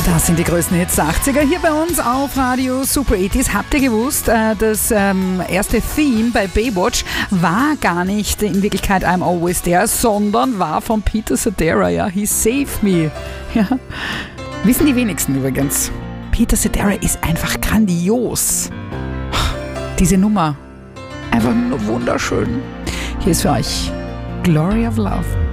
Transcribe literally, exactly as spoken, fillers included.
Das sind die größten Hits der achtziger hier bei uns auf Radio Super achtziger. Habt ihr gewusst, das ähm, erste Theme bei Baywatch war gar nicht in Wirklichkeit I'm Always There, sondern war von Peter Cetera, ja, He Saved Me. Ja. Wissen die wenigsten übrigens. Peter Cetera ist einfach grandios. Diese Nummer, einfach nur wunderschön. Hier ist für euch Glory of Love.